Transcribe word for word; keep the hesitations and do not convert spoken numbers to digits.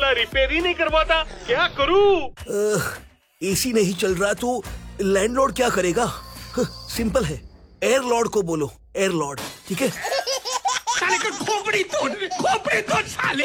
वाला रिपेयर ही नहीं करवाता, क्या करूं? एसी नहीं चल रहा तो लैंडलॉर्ड क्या करेगा? सिंपल है, एयर लॉर्ड को बोलो, एयर लॉर्ड, ठीक है? साले का खोपड़ी तोड़ खोपड़ी तोड़ साले